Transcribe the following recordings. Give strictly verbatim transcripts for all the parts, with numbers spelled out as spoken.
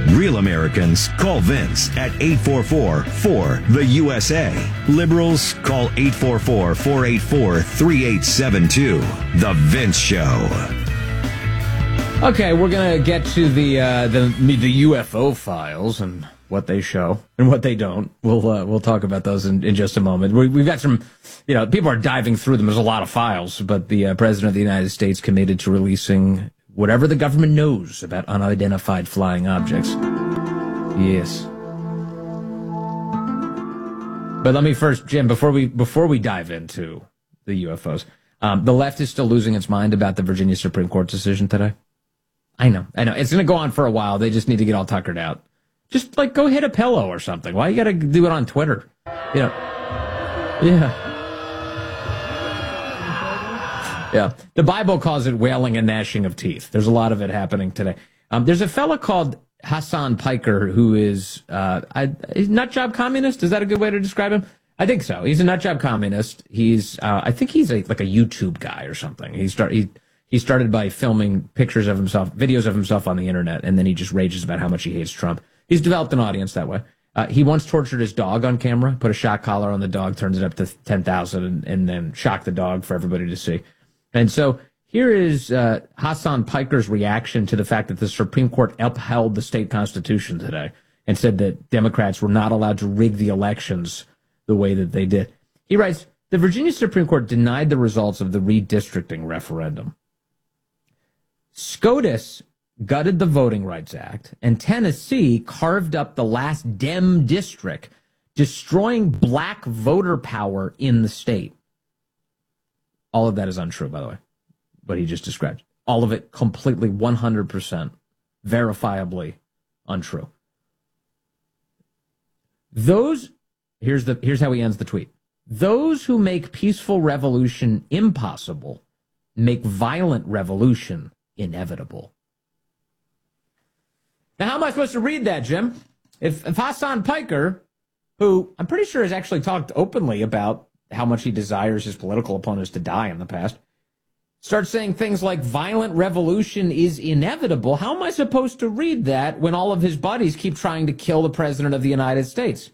Real Americans call Vince at eight four four, four, the U S A. Liberals call eight four four, four eight four, three eight seven two. The Vince Show. Okay, we're going to get to the, uh, the the U F O files and what they show and what they don't. We'll uh, we'll talk about those in, in just a moment. We, we've got some, you know, people are diving through them. There's a lot of files, but the uh, President of the United States committed to releasing whatever the government knows about unidentified flying objects. Yes. But let me first, Jim, before we before we dive into the U F Os, um, the left is still losing its mind about the Virginia Supreme Court decision today. I know, I know. It's going to go on for a while. They just need to get all tuckered out. Just, like, go hit a pillow or something. Why you got to do it on Twitter? You know, yeah. Yeah. The Bible calls it wailing and gnashing of teeth. There's a lot of it happening today. Um, there's a fella called Hassan Piker who is uh, a, a nut job communist. Is that a good way to describe him? I think so. He's a nut job communist. He's, uh, I think he's a, like a YouTube guy or something. He start he he started by filming pictures of himself, videos of himself on the internet, and then he just rages about how much he hates Trump. He's developed an audience that way. Uh, he once tortured his dog on camera, put a shock collar on the dog, turns it up to ten thousand, and, and then shocked the dog for everybody to see. And so here is uh, Hassan Piker's reaction to the fact that the Supreme Court upheld the state constitution today and said that Democrats were not allowed to rig the elections the way that they did. He writes, the Virginia Supreme Court denied the results of the redistricting referendum. SCOTUS gutted the Voting Rights Act, and Tennessee carved up the last Dem district, destroying black voter power in the state. All of that is untrue, by the way, what he just described. All of it completely one hundred percent verifiably untrue. Those, here's the here's how he ends the tweet. Those who make peaceful revolution impossible make violent revolution inevitable. Now, how am I supposed to read that, Jim? If, if Hassan Piker, who I'm pretty sure has actually talked openly about how much he desires his political opponents to die in the past, starts saying things like violent revolution is inevitable, how am I supposed to read that when all of his buddies keep trying to kill the President of the United States?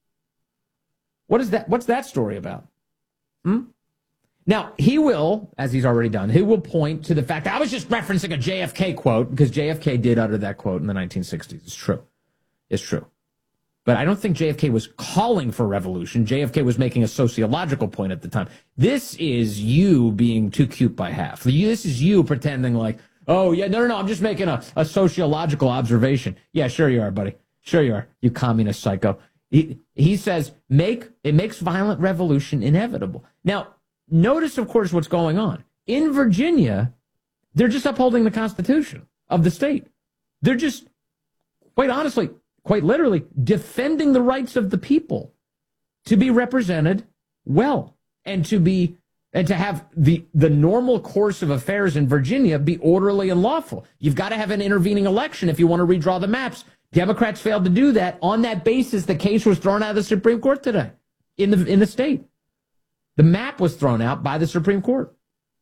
What is that? What's that story about? Hmm? Now, he will, as he's already done, he will point to the fact that I was just referencing a J F K quote, because J F K did utter that quote in the nineteen sixties. It's true. It's true. But I don't think J F K was calling for revolution. J F K was making a sociological point at the time. This is you being too cute by half. This is you pretending like, oh, yeah, no, no, no, I'm just making a, a sociological observation. Yeah, sure you are, buddy. Sure you are, you communist psycho. He, he says, make it makes violent revolution inevitable. Now, notice, of course, what's going on. In Virginia, they're just upholding the Constitution of the state. They're just, quite honestly, quite literally, defending the rights of the people to be represented well and to be and to have the, the normal course of affairs in Virginia be orderly and lawful. You've got to have an intervening election if you want to redraw the maps. Democrats failed to do that. On that basis, the case was thrown out of the Supreme Court today in the in the state. The map was thrown out by the Supreme Court.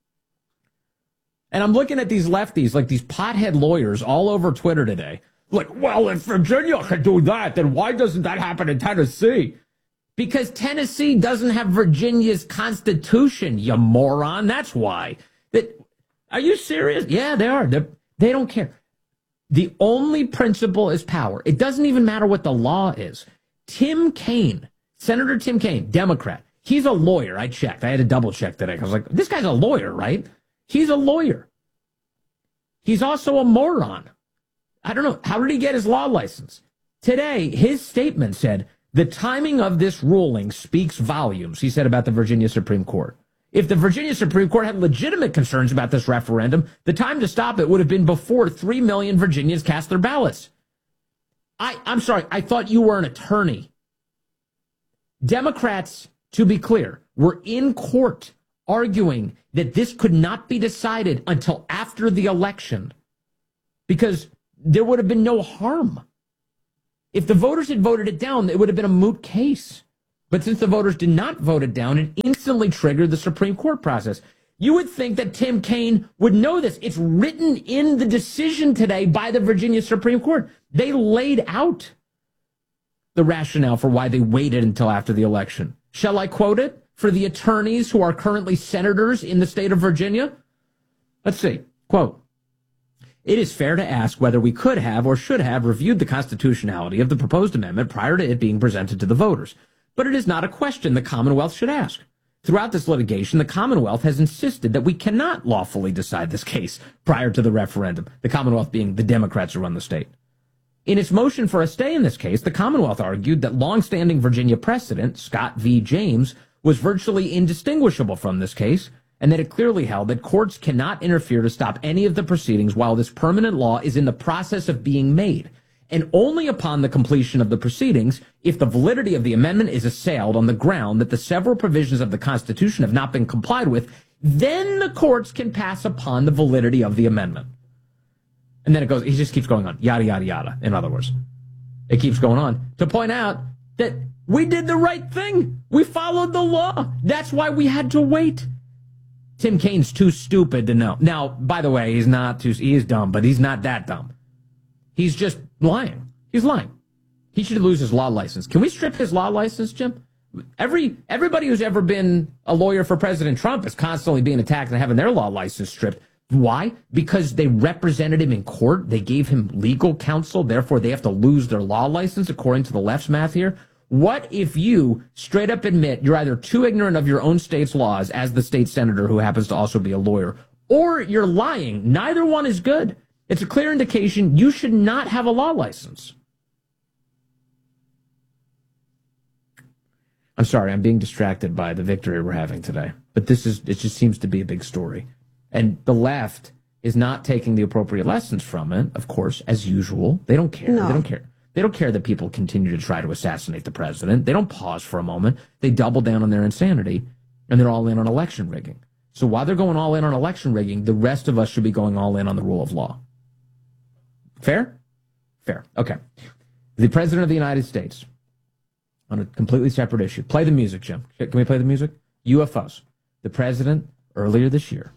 And I'm looking at these lefties, like these pothead lawyers all over Twitter today. Like, well, if Virginia can do that, then why doesn't that happen in Tennessee? Because Tennessee doesn't have Virginia's constitution, you moron. That's why. That, are you serious? Yeah, they are. They're, they don't care. The only principle is power. It doesn't even matter what the law is. Tim Kaine, Senator Tim Kaine, Democrat. He's a lawyer. I checked. I had to double check today. I was like, this guy's a lawyer, right? He's a lawyer. He's also a moron. I don't know. How did he get his law license? Today, his statement said, the timing of this ruling speaks volumes, he said about the Virginia Supreme Court. If the Virginia Supreme Court had legitimate concerns about this referendum, the time to stop it would have been before three million Virginians cast their ballots. I, I'm sorry. I thought you were an attorney. Democrats, to be clear, were in court arguing that this could not be decided until after the election because there would have been no harm. If the voters had voted it down, it would have been a moot case. But since the voters did not vote it down, it instantly triggered the Supreme Court process. You would think that Tim Kaine would know this. It's written in the decision today by the Virginia Supreme Court. They laid out the rationale for why they waited until after the election. Shall I quote it for the attorneys who are currently senators in the state of Virginia? Let's see. Quote, "It is fair to ask whether we could have or should have reviewed the constitutionality of the proposed amendment prior to it being presented to the voters. But it is not a question the Commonwealth should ask. Throughout this litigation, the Commonwealth has insisted that we cannot lawfully decide this case prior to the referendum," the Commonwealth being the Democrats who run the state. In its motion for a stay in this case, the Commonwealth argued that longstanding Virginia precedent, Scott v. James, was virtually indistinguishable from this case, and that it clearly held that courts cannot interfere to stop any of the proceedings while this permanent law is in the process of being made, and only upon the completion of the proceedings, if the validity of the amendment is assailed on the ground that the several provisions of the Constitution have not been complied with, then the courts can pass upon the validity of the amendment. And then it goes, he just keeps going on, yada, yada, yada, in other words. It keeps going on to point out that we did the right thing. We followed the law. That's why we had to wait. Tim Kaine's too stupid to know. Now, by the way, he's not too, he is dumb, but he's not that dumb. He's just lying. He's lying. He should lose his law license. Can we strip his law license, Jim? Every everybody who's ever been a lawyer for President Trump is constantly being attacked and having their law license stripped. Why? Because they represented him in court. They gave him legal counsel. Therefore, they have to lose their law license, according to the left's math here. What if you straight up admit you're either too ignorant of your own state's laws as the state senator who happens to also be a lawyer, or you're lying? Neither one is good. It's a clear indication you should not have a law license. I'm sorry, I'm being distracted by the victory we're having today. But this is, it just seems to be a big story. And the left is not taking the appropriate lessons from it, of course, as usual. They don't care. No. They don't care. They don't care that people continue to try to assassinate the president. They don't pause for a moment. They double down on their insanity, and they're all in on election rigging. So while they're going all in on election rigging, the rest of us should be going all in on the rule of law. Fair? Fair. Okay. The President of the United States, on a completely separate issue. Play the music, Jim. Can we play the music? U F Os. The President, earlier this year,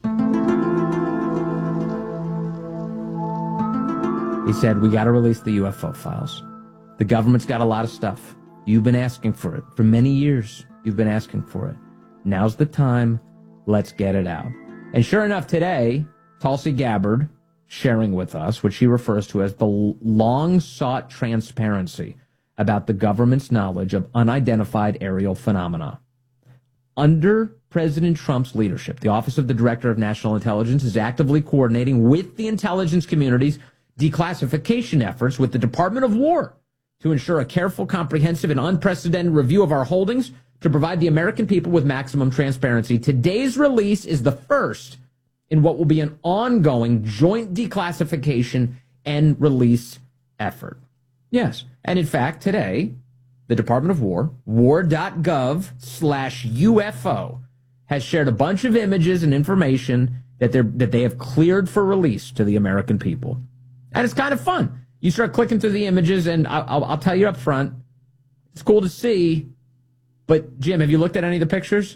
he said, we got to release the U F O files. The government's got a lot of stuff. You've been asking for it. For many years, you've been asking for it. Now's the time. Let's get it out. And sure enough, today, Tulsi Gabbard sharing with us what she refers to as the long-sought transparency about the government's knowledge of unidentified aerial phenomena. Under President Trump's leadership, the Office of the Director of National Intelligence is actively coordinating with the intelligence community's declassification efforts with the Department of War to ensure a careful, comprehensive, and unprecedented review of our holdings to provide the American people with maximum transparency. Today's release is the first in what will be an ongoing joint declassification and release effort. Yes. And in fact, today, the Department of War, war.gov slash UFO, has shared a bunch of images and information that they're that they have cleared for release to the American people. And it's kind of fun. You start clicking through the images, and I'll, I'll, I'll tell you up front, it's cool to see. But, Jim, have you looked at any of the pictures?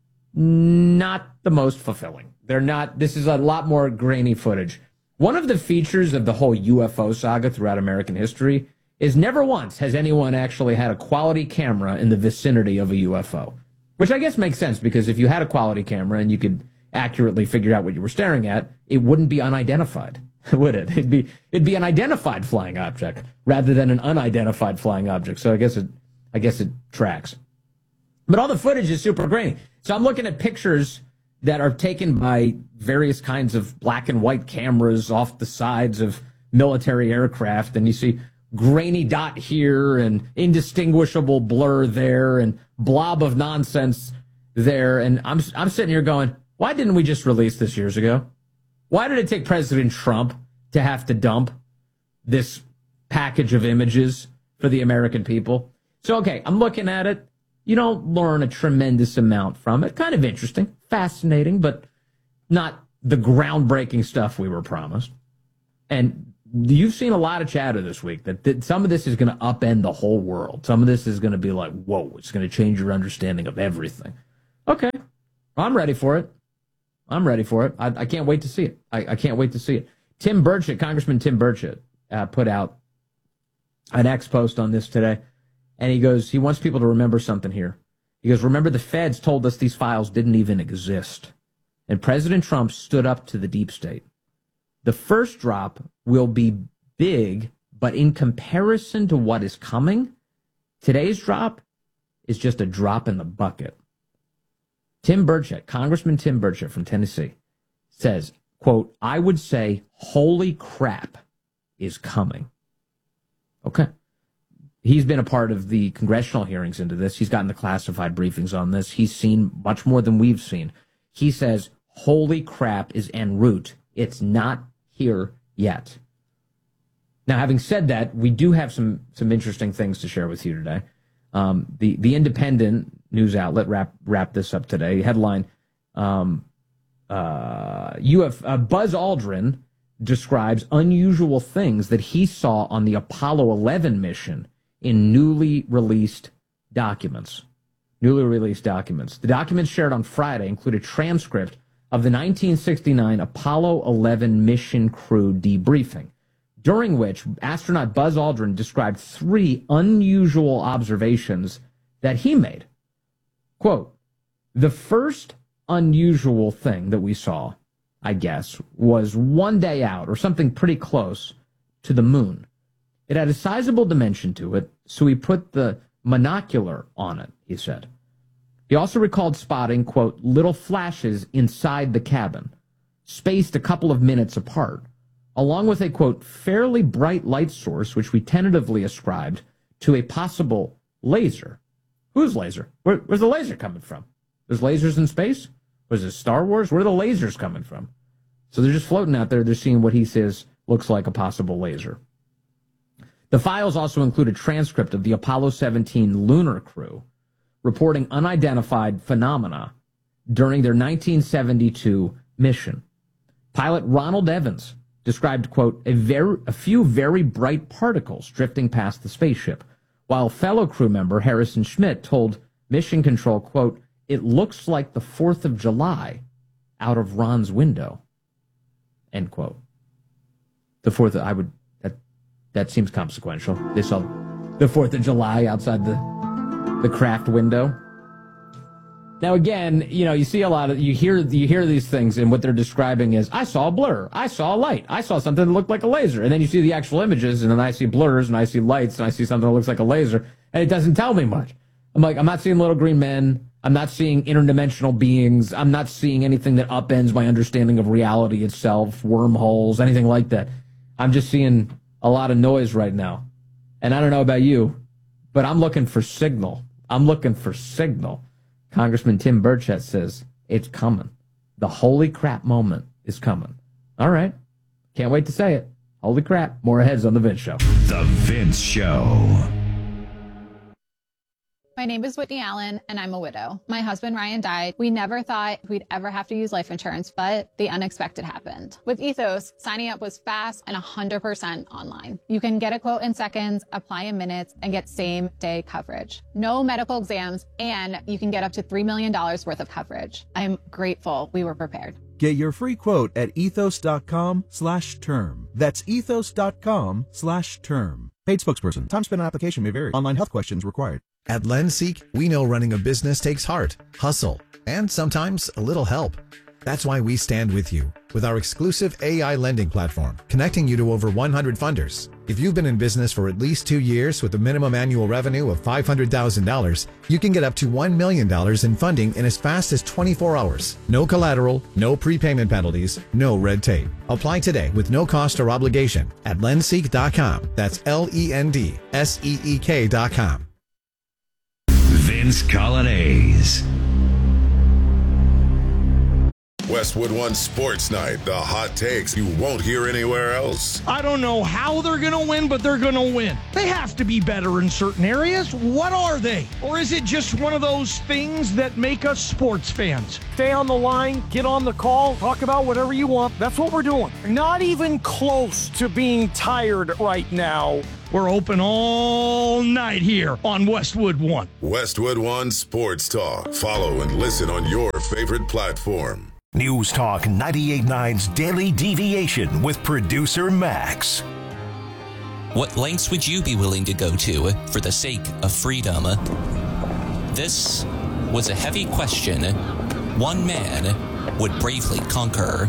Not the most fulfilling. They're not. This is a lot more grainy footage. One of the features of the whole U F O saga throughout American history is never once has anyone actually had a quality camera in the vicinity of a U F O. Which I guess makes sense, because if you had a quality camera and you could accurately figure out what you were staring at, it wouldn't be unidentified, would it? It'd be it'd be an identified flying object rather than an unidentified flying object. So I guess it I guess it tracks. But all the footage is super grainy. So I'm looking at pictures that are taken by various kinds of black and white cameras off the sides of military aircraft, and you see grainy dot here and indistinguishable blur there and blob of nonsense there. And I'm I'm sitting here going, why didn't we just release this years ago? Why did it take President Trump to have to dump this package of images for the American people? So, okay, I'm looking at it. You don't learn a tremendous amount from it. Kind of interesting, fascinating, but not the groundbreaking stuff we were promised. And you've seen a lot of chatter this week that, that some of this is going to upend the whole world. Some of this is going to be like, whoa, it's going to change your understanding of everything. Okay, I'm ready for it. I'm ready for it. I, I can't wait to see it. I, I can't wait to see it. Tim Burchett, Congressman Tim Burchett, uh, put out an X post on this today, and he goes, he wants people to remember something here. He goes, remember the feds told us these files didn't even exist, and President Trump stood up to the deep state. The first drop will be big, but in comparison to what is coming, today's drop is just a drop in the bucket. Tim Burchett, Congressman Tim Burchett from Tennessee, says, quote, I would say, holy crap is coming. Okay. He's been a part of the congressional hearings into this. He's gotten the classified briefings on this. He's seen much more than we've seen. He says, holy crap is en route. It's not here yet. Now, having said that, we do have some some interesting things to share with you today. Um, the, the Independent news outlet wrap, wrapped this up today. Headline, um, uh, U F, uh, Buzz Aldrin describes unusual things that he saw on the Apollo eleven mission in newly released documents. Newly released documents. The documents shared on Friday include a transcript of the nineteen sixty-nine Apollo eleven mission crew debriefing, during which astronaut Buzz Aldrin described three unusual observations that he made. Quote, the first unusual thing that we saw, I guess, was one day out, or something pretty close, to the moon. It had a sizable dimension to it, so he put the monocular on it, he said. He also recalled spotting, quote, little flashes inside the cabin, spaced a couple of minutes apart, along with a, quote, fairly bright light source, which we tentatively ascribed to a possible laser. Whose laser? Where, where's the laser coming from? There's lasers in space? Was it Star Wars? Where are the lasers coming from? So they're just floating out there. They're seeing what he says looks like a possible laser. The files also include a transcript of the Apollo seventeen lunar crew reporting unidentified phenomena during their nineteen seventy-two mission. Pilot Ronald Evans described, quote, a, very, a few very bright particles drifting past the spaceship, while fellow crew member Harrison Schmitt told Mission Control, quote, it looks like the fourth of July out of Ron's window, end quote. The fourth, I would, that, that seems consequential. They saw the fourth of July outside the, the craft window. Now, again, you know, you see a lot of, you hear, you hear these things, and what they're describing is, I saw a blur, I saw a light, I saw something that looked like a laser. And then you see the actual images, and then I see blurs, and I see lights, and I see something that looks like a laser, and it doesn't tell me much. I'm like, I'm not seeing little green men, I'm not seeing interdimensional beings, I'm not seeing anything that upends my understanding of reality itself, wormholes, anything like that. I'm just seeing a lot of noise right now. And I don't know about you, but I'm looking for signal. I'm looking for signal. Congressman Tim Burchett says, it's coming. The holy crap moment is coming. All right. Can't wait to say it. Holy crap. More ahead on The Vince Show. The Vince Show. My name is Whitney Allen, and I'm a widow. My husband, Ryan, died. We never thought we'd ever have to use life insurance, but the unexpected happened. With Ethos, signing up was fast and one hundred percent online. You can get a quote in seconds, apply in minutes, and get same-day coverage. No medical exams, and you can get up to three million dollars worth of coverage. I'm grateful we were prepared. Get your free quote at ethos.com slash term. That's ethos.com slash term. Paid spokesperson. Time spent on application may vary. Online health questions required. At Lenseek, we know running a business takes heart, hustle, and sometimes a little help. That's why we stand with you with our exclusive A I lending platform, connecting you to over one hundred funders. If you've been in business for at least two years with a minimum annual revenue of five hundred thousand dollars, you can get up to one million dollars in funding in as fast as twenty-four hours. No collateral, no prepayment penalties, no red tape. Apply today with no cost or obligation at lenseek dot com. That's L E N D S E E K dot com. Vince Colonnese. Westwood One Sports Night, the hot takes you won't hear anywhere else. I don't know how they're going to win, but they're going to win. They have to be better in certain areas. What are they? Or is it just one of those things that make us sports fans? Stay on the line, get on the call, talk about whatever you want. That's what we're doing. Not even close to being tired right now. We're open all night here on Westwood One. Westwood One Sports Talk. Follow and listen on your favorite platform. News Talk ninety-eight point nine's Daily Deviation with producer Max. What lengths would you be willing to go to for the sake of freedom? This was a heavy question one man would bravely conquer.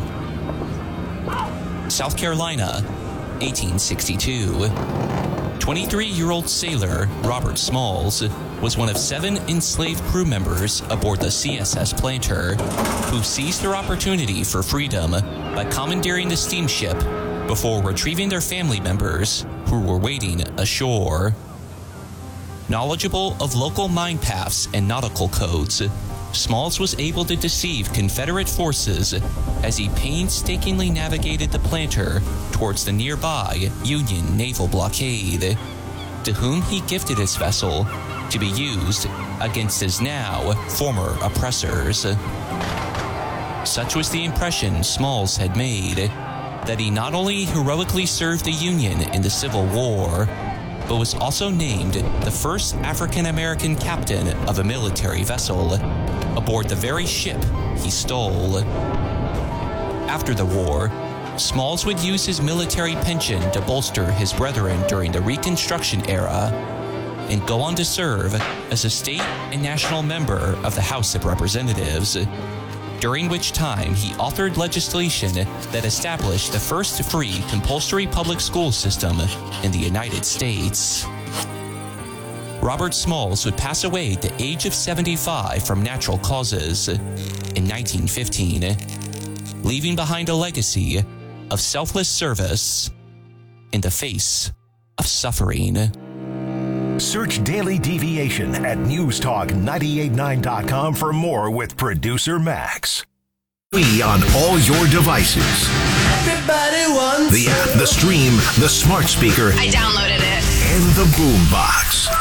South Carolina, eighteen sixty-two. twenty-three-year-old sailor Robert Smalls was one of seven enslaved crew members aboard the C S S Planter who seized their opportunity for freedom by commandeering the steamship before retrieving their family members who were waiting ashore. Knowledgeable of local mine paths and nautical codes, Smalls was able to deceive Confederate forces as he painstakingly navigated the Planter towards the nearby Union naval blockade, to whom he gifted his vessel to be used against his now former oppressors. Such was the impression Smalls had made that he not only heroically served the Union in the Civil War, but was also named the first African-American captain of a military vessel aboard the very ship he stole. After the war, Smalls would use his military pension to bolster his brethren during the Reconstruction era and go on to serve as a state and national member of the House of Representatives, during which time he authored legislation that established the first free compulsory public school system in the United States. Robert Smalls would pass away at the age of seventy-five from natural causes in nineteen fifteen, leaving behind a legacy of selfless service in the face of suffering. Search Daily Deviation at news talk nine eight nine dot com for more with producer Max. Free on all your devices. Everybody wants the app, the stream, the smart speaker, I downloaded it, and the boom box.